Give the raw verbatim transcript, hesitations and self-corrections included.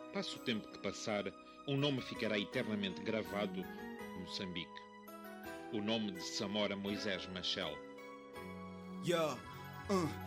Passe o tempo que passar, um nome ficará eternamente gravado: Moçambique. O nome de Samora Moisés Machel. Yeah, uh,